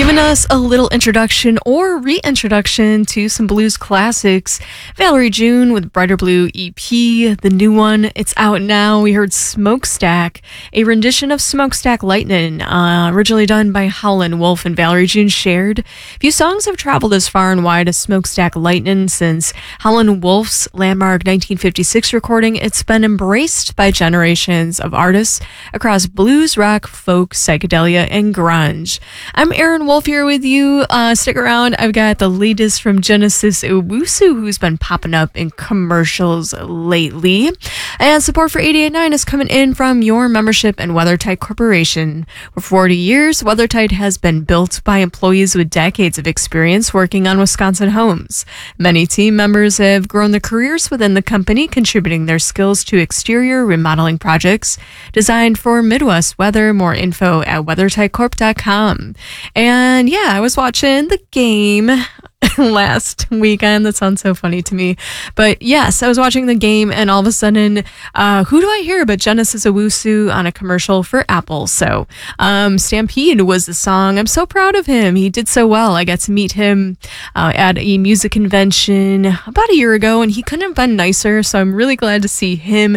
giving us a little introduction or reintroduction to some blues classics. Valerie June with Brighter Blue EP, the new one. It's out now. We heard Smokestack, a rendition of Smokestack Lightnin', originally done by Howlin' Wolf and Valerie June shared. Few songs have traveled as far and wide as Smokestack Lightnin' since Howlin' Wolf's landmark 1956 recording. It's been embraced by generations of artists across blues, rock, folk, psychedelia, and grunge. I'm Aaron Wolf here with you. Stick around. I've got the latest from Genesis Owusu, who's been popping up in commercials lately. And support for 88.9 is coming in from your membership and WeatherTight Corporation. For 40 years, WeatherTight has been built by employees with decades of experience working on Wisconsin homes. Many team members have grown their careers within the company, contributing their skills to exterior remodeling projects designed for Midwest weather. More info at weathertightcorp.com. And yeah, I was watching the game last weekend. That sounds so funny to me. But yes, I was watching the game and all of a sudden, who do I hear but Genesis Owusu on a commercial for Apple. So Stampede was the song. I'm so proud of him. He did so well. I got to meet him at a music convention about a year ago and he couldn't have been nicer. So I'm really glad to see him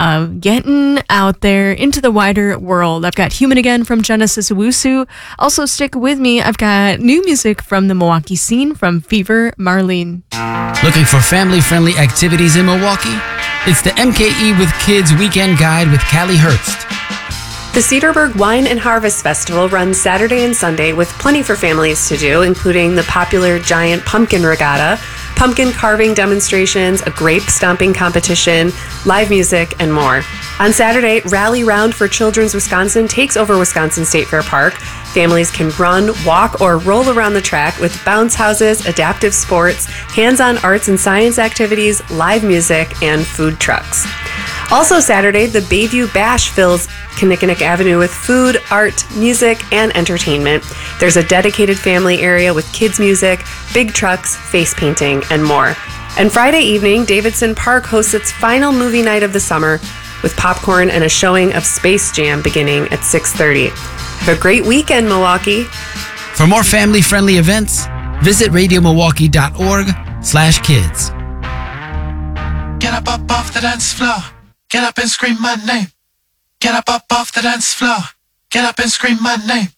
getting out there into the wider world. I've got Human Again from Genesis Owusu. Also stick with me. I've got new music from the Milwaukee scene from Fever Marlene. Looking for family-friendly activities in Milwaukee? It's the MKE with Kids Weekend Guide with Callie Herbst. The Cedarburg Wine and Harvest Festival runs Saturday and Sunday with plenty for families to do, including the popular giant pumpkin regatta, pumpkin carving demonstrations, a grape stomping competition, live music, and more. On Saturday, Rally Round for Children's Wisconsin takes over Wisconsin State Fair Park. Families can run, walk, or roll around the track with bounce houses, adaptive sports, hands-on arts and science activities, live music, and food trucks. Also Saturday, the Bayview Bash fills Kinnickinnick Avenue with food, art, music, and entertainment. There's a dedicated family area with kids' music, big trucks, face painting, and more. And Friday evening, Davidson Park hosts its final movie night of the summer with popcorn and a showing of Space Jam beginning at 6:30. Have a great weekend, Milwaukee. For more family-friendly events, visit radiomilwaukee.org/kids. Get up off the dance floor. Get up and scream my name. Get up off the dance floor. Get up and scream my name.